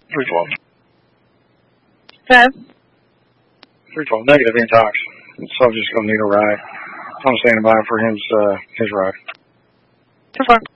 312. Okay. 312, negative intox. Subject's going to need a ride. I'm standing by for his ride. That's fine.